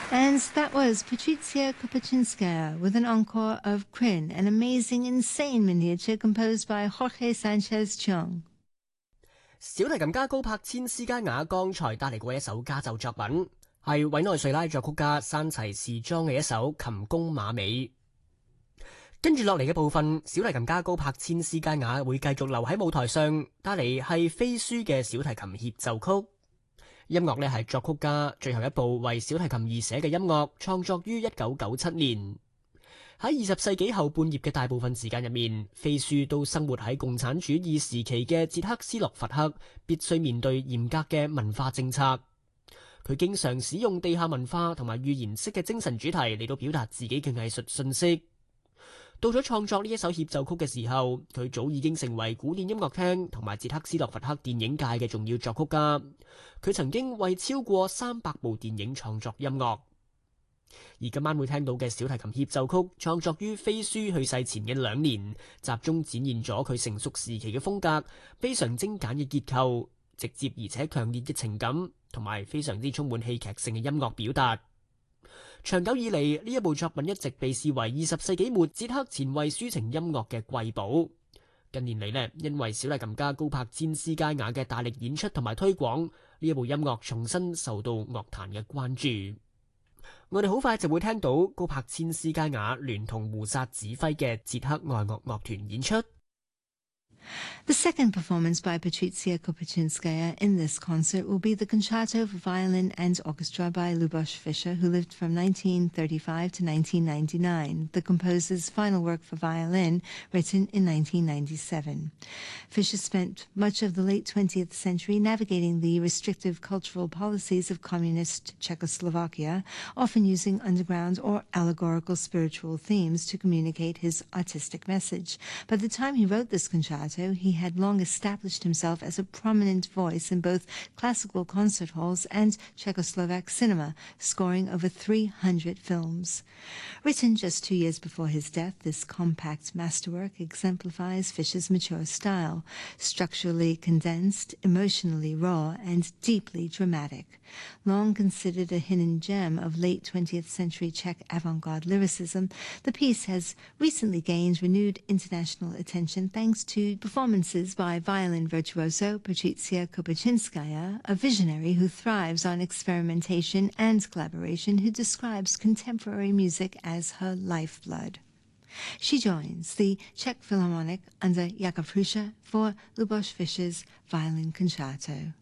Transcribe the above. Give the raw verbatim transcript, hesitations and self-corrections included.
And that was Patricia Kopachinskaya with an encore of Crin, an amazing, insane miniature composed by Jorge Sanchez Chung. 小提琴家高柏千斯加雅剛才帶嚟過一首家奏作品，係委內瑞拉作曲家山齊士莊嘅一首琴弓馬尾。跟住落嚟嘅部分，小提琴家高柏千斯加雅會繼續留喺舞台上，帶嚟係飛書嘅小提琴協奏曲。音樂呢係作曲家最後一部為小提琴而寫嘅音樂，創作於一九九七年。喺二十世紀後半葉嘅大部分時間入面，飛書都生活喺共產主義時期嘅捷克斯洛伐克，必須面對嚴格嘅文化政策。佢經常使用地下文化同埋預言式嘅精神主題嚟到表達自己嘅藝術訊息。到咗創作呢一首協奏曲嘅時候，佢早已經成為古典音樂廳同埋捷克斯洛伐克電影界嘅重要作曲家。佢曾經為超過三百部電影創作音樂。而今晚會聽到嘅小提琴協奏曲，創作於飛書去世前嘅兩年，集中展現咗佢成熟時期嘅風格，非常精簡嘅結構，直接而且強烈嘅情感，同埋非常之充滿戲劇性嘅音樂表達。長久以嚟，呢一部作品一直被視為二十世紀末捷克前衛抒情音樂嘅瑰寶。近年嚟呢，因為小提琴家高柏千斯加雅嘅大力演出同埋推廣，呢一部音樂重新受到樂壇嘅關注。我哋好快就會聽到高柏千斯加雅聯同胡薩指揮嘅捷克愛樂樂團演出。 The second performance by Patricia Kopachinskaya in this concert will be the Concerto for Violin and Orchestra by Lubos Fischer, who lived from nineteen thirty-five to nineteen ninety-nine, the composer's final work for violin, written in nineteen ninety-seven. Fischer spent much of the late twentieth century navigating the restrictive cultural policies of communist Czechoslovakia, often using underground or allegorical spiritual themes to communicate his artistic message. By the time he wrote this concerto, he had long established himself as a prominent voice in both classical concert halls and Czechoslovak cinema, scoring over three hundred films. Written just two years before his death, this compact masterwork exemplifies Fischer's mature style, structurally condensed, emotionally raw, and deeply dramatic. Long considered a hidden gem of late twentieth century Czech avant-garde lyricism, the piece has recently gained renewed international attention thanks to performances by violin virtuoso Patricia Kopachinskaya, a visionary who thrives on experimentation and collaboration, who describes contemporary music as her lifeblood. She joins the Czech Philharmonic under Jakub Hrusa for Lubos Fischer's violin concerto.